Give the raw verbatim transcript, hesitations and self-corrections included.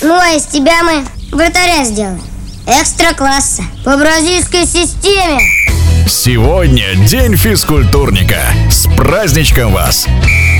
Ну а из тебя мы вратаря сделаем. Экстра-класса, по бразильской системе. Сегодня день физкультурника. С праздничком вас!